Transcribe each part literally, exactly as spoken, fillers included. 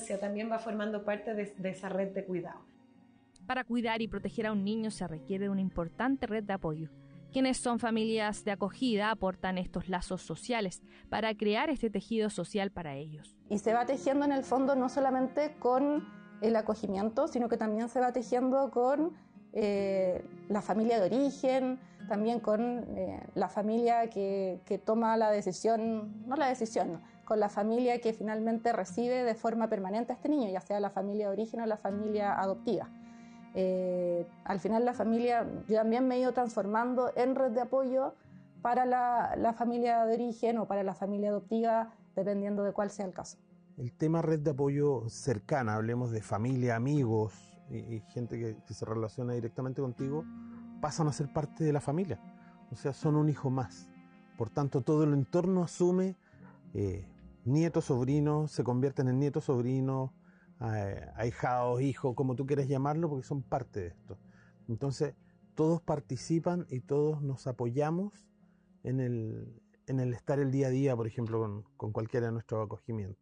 adolescencia también va formando parte de, de esa red de cuidado. Para cuidar y proteger a un niño se requiere una importante red de apoyo. Quienes son familias de acogida aportan estos lazos sociales para crear este tejido social para ellos. Y se va tejiendo en el fondo no solamente con el acogimiento, sino que también se va tejiendo con eh, la familia de origen, también con eh, la familia que, que toma la decisión, no la decisión, no, con la familia que finalmente recibe de forma permanente a este niño, ya sea la familia de origen o la familia adoptiva. Eh, al final la familia, yo también me he ido transformando en red de apoyo para la, la familia de origen o para la familia adoptiva, dependiendo de cuál sea el caso. El tema red de apoyo cercana, hablemos de familia, amigos y, y gente que, que se relaciona directamente contigo, pasan a ser parte de la familia, o sea, son un hijo más. Por tanto, todo el entorno asume eh, nietos, sobrinos, se convierten en nietos, sobrinos, ahijados, hijos, como tú quieras llamarlo, porque son parte de esto. Entonces, todos participan y todos nos apoyamos en el, en el estar el día a día, por ejemplo, con, con cualquiera de nuestros acogimientos.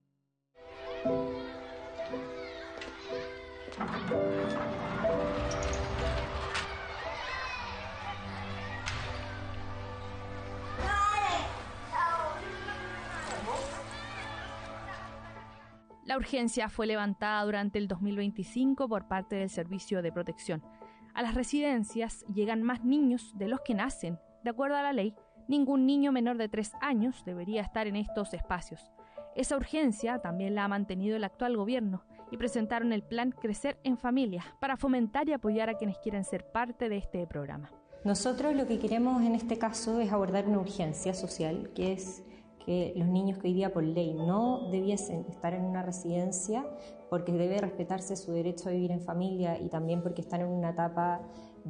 La urgencia fue levantada durante el dos mil veinticinco por parte del Servicio de Protección. A las residencias llegan más niños de los que nacen. De acuerdo a la ley, ningún niño menor de tres años debería estar en estos espacios. Esa urgencia también la ha mantenido el actual gobierno y presentaron el plan Crecer en Familia para fomentar y apoyar a quienes quieren ser parte de este programa. Nosotros lo que queremos en este caso es abordar una urgencia social, que es que los niños que hoy día por ley no debiesen estar en una residencia porque debe respetarse su derecho a vivir en familia y también porque están en una etapa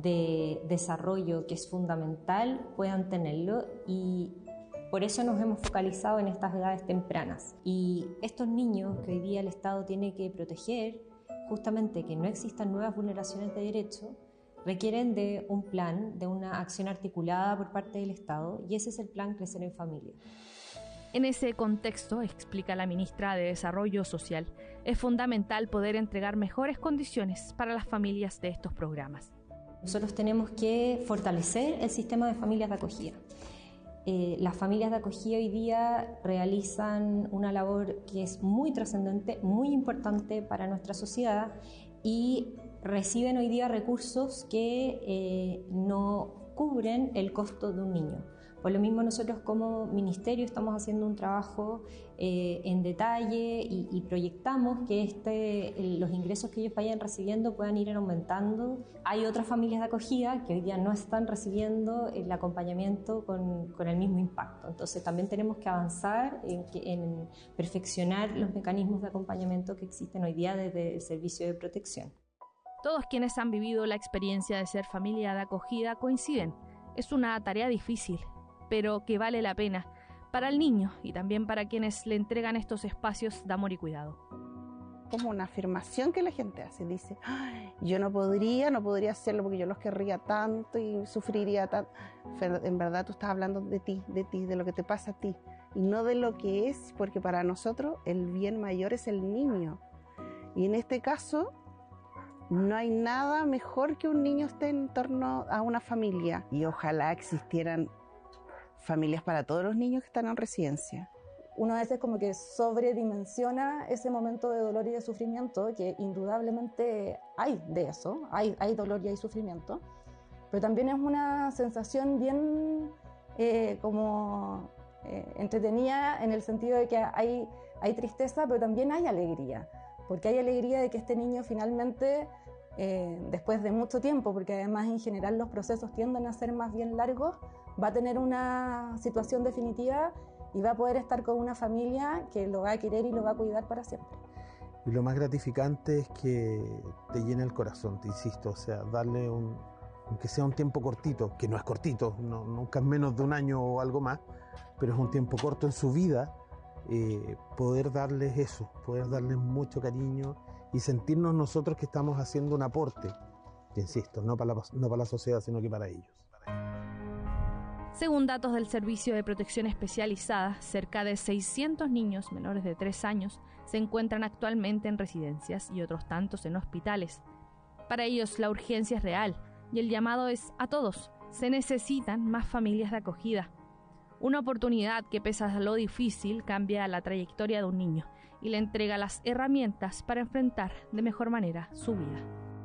de desarrollo que es fundamental, puedan tenerlo, y por eso nos hemos focalizado en estas edades tempranas. Y estos niños que hoy día el Estado tiene que proteger, justamente que no existan nuevas vulneraciones de derechos, requieren de un plan, de una acción articulada por parte del Estado, y ese es el plan Crecer en Familia. En ese contexto, explica la ministra de Desarrollo Social, es fundamental poder entregar mejores condiciones para las familias de estos programas. Nosotros tenemos que fortalecer el sistema de familias de acogida. Eh, las familias de acogida hoy día realizan una labor que es muy trascendente, muy importante para nuestra sociedad, y reciben hoy día recursos que eh, no cubren el costo de un niño. Por lo mismo, nosotros como ministerio estamos haciendo un trabajo eh, en detalle y, y proyectamos que este, el, los ingresos que ellos vayan recibiendo puedan ir aumentando. Hay otras familias de acogida que hoy día no están recibiendo el acompañamiento con, con el mismo impacto. Entonces también tenemos que avanzar en, en perfeccionar los mecanismos de acompañamiento que existen hoy día desde el Servicio de Protección. Todos quienes han vivido la experiencia de ser familia de acogida coinciden. Es una tarea difícil, pero que vale la pena para el niño y también para quienes le entregan estos espacios de amor y cuidado. Como una afirmación que la gente hace, dice, ay, yo no podría, no podría hacerlo porque yo los querría tanto y sufriría tanto. Pero en verdad tú estás hablando de ti, de ti, de lo que te pasa a ti, y no de lo que es, porque para nosotros el bien mayor es el niño. Y en este caso, no hay nada mejor que un niño esté en torno a una familia, y ojalá existieran familias para todos los niños que están en residencia. Uno a veces como que sobredimensiona ese momento de dolor y de sufrimiento, que indudablemente hay de eso, hay, hay dolor y hay sufrimiento, pero también es una sensación bien eh, como eh, entretenida, en el sentido de que hay, hay tristeza, pero también hay alegría, porque hay alegría de que este niño finalmente, eh, después de mucho tiempo, porque además en general los procesos tienden a ser más bien largos, va a tener una situación definitiva y va a poder estar con una familia que lo va a querer y lo va a cuidar para siempre. Y lo más gratificante es que te llena el corazón, te insisto, o sea, darle un, aunque sea un tiempo cortito, que no es cortito, no, nunca es menos de un año o algo más, pero es un tiempo corto en su vida, eh, poder darles eso, poder darles mucho cariño y sentirnos nosotros que estamos haciendo un aporte, te insisto, no para la, no para la sociedad, sino que para ellos. Según datos del Servicio de Protección Especializada, cerca de seiscientos niños menores de tres años se encuentran actualmente en residencias y otros tantos en hospitales. Para ellos la urgencia es real y el llamado es a todos. Se necesitan más familias de acogida. Una oportunidad que, pese a lo difícil, cambia la trayectoria de un niño y le entrega las herramientas para enfrentar de mejor manera su vida.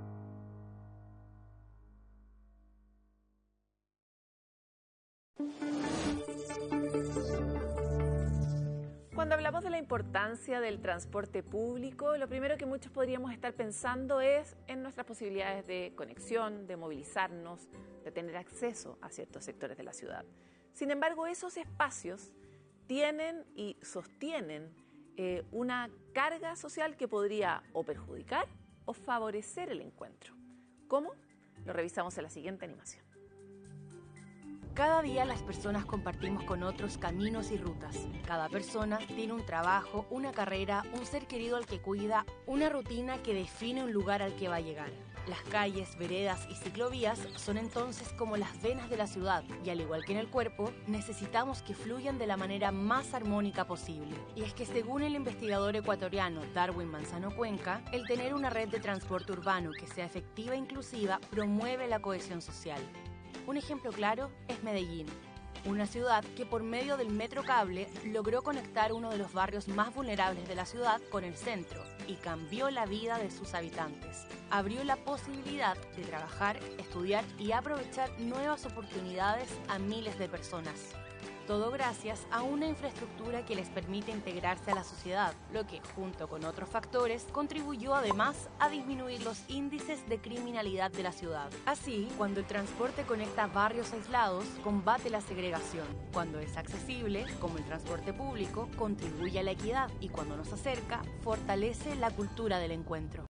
Cuando hablamos de la importancia del transporte público, lo primero que muchos podríamos estar pensando es en nuestras posibilidades de conexión, de movilizarnos, de tener acceso a ciertos sectores de la ciudad. Sin embargo, esos espacios tienen y sostienen eh, una carga social que podría o perjudicar o favorecer el encuentro. ¿Cómo? Lo revisamos en la siguiente animación. Cada día las personas compartimos con otros caminos y rutas. Cada persona tiene un trabajo, una carrera, un ser querido al que cuida, una rutina que define un lugar al que va a llegar. Las calles, veredas y ciclovías son entonces como las venas de la ciudad y, al igual que en el cuerpo, necesitamos que fluyan de la manera más armónica posible. Y es que, según el investigador ecuatoriano Darwin Manzano Cuenca, el tener una red de transporte urbano que sea efectiva e inclusiva promueve la cohesión social. Un ejemplo claro es Medellín, una ciudad que por medio del metro cable logró conectar uno de los barrios más vulnerables de la ciudad con el centro y cambió la vida de sus habitantes. Abrió la posibilidad de trabajar, estudiar y aprovechar nuevas oportunidades a miles de personas. Todo gracias a una infraestructura que les permite integrarse a la sociedad, lo que, junto con otros factores, contribuyó además a disminuir los índices de criminalidad de la ciudad. Así, cuando el transporte conecta barrios aislados, combate la segregación. Cuando es accesible, como el transporte público, contribuye a la equidad y cuando nos acerca, fortalece la cultura del encuentro.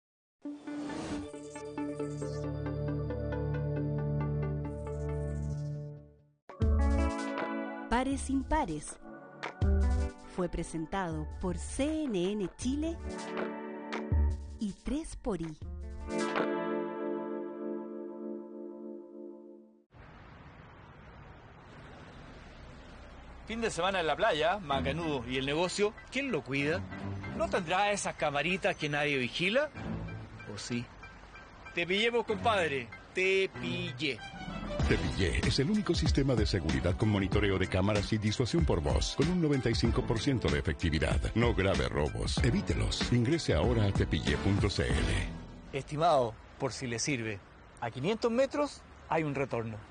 Pares Impares fue presentado por C N N Chile y tres por I. Fin de semana en la playa, macanudo, ¿y el negocio? ¿Quién lo cuida? ¿No tendrá esas camaritas que nadie vigila? ¿O sí? Te pillemos, compadre. Te pillé. Te Pillé es el único sistema de seguridad con monitoreo de cámaras y disuasión por voz, con un noventa y cinco por ciento de efectividad. No grave robos. Evítelos. Ingrese ahora a tepillé punto c l. Estimado, por si le sirve, a quinientos metros hay un retorno.